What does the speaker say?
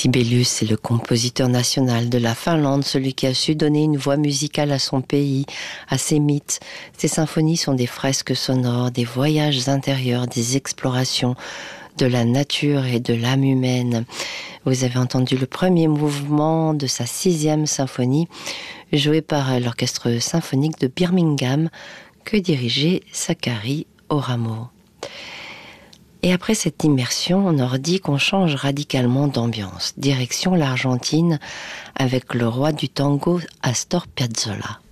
Sibelius est le compositeur national de la Finlande, celui qui a su donner une voix musicale à son pays, à ses mythes. Ses symphonies sont des fresques sonores, des voyages intérieurs, des explorations de la nature et de l'âme humaine. Vous avez entendu le premier mouvement de sa 6e symphonie, joué par l'orchestre symphonique de Birmingham, que dirigeait Sakari Oramo. Et après cette immersion nordique, on change radicalement d'ambiance. Direction l'Argentine avec le roi du tango Astor Piazzolla.